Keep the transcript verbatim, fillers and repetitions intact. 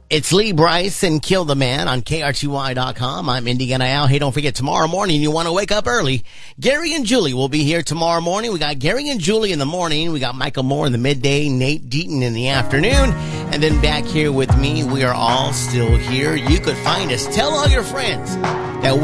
It's Lee Bryce and Kill the Man on K R T Y dot com. I'm Indiana Al. Hey, don't forget, tomorrow morning, you want to wake up early. Gary and Julie will be here tomorrow morning. We got Gary and Julie in the morning. We got Michael Moore in the midday, Nate Deaton in the afternoon. And then back here with me, we are all still here. You could find us. Tell all your friends that